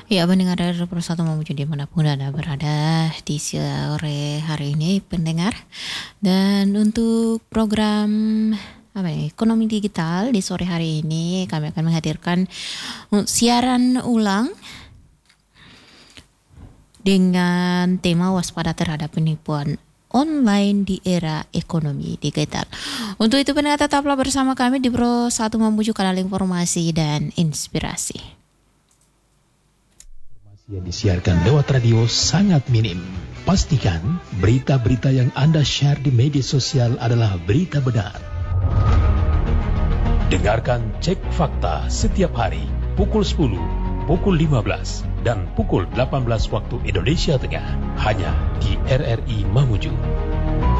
Ya, pendengar dari Persatu Mamuju dimanapun Anda berada di sore hari ini, pendengar. Dan untuk program ekonomi digital di sore hari ini kami akan menghadirkan siaran ulang dengan tema waspada terhadap penipuan online di era ekonomi digital. Untuk itu pendengar tetaplah bersama kami di Pro 1 Mamuju, kanal informasi dan inspirasi. Yang disiarkan lewat radio sangat minim. Pastikan berita-berita yang Anda share di media sosial adalah berita benar. Dengarkan Cek Fakta setiap hari pukul 10, pukul 15, dan pukul 18 waktu Indonesia Tengah hanya di RRI Mamuju.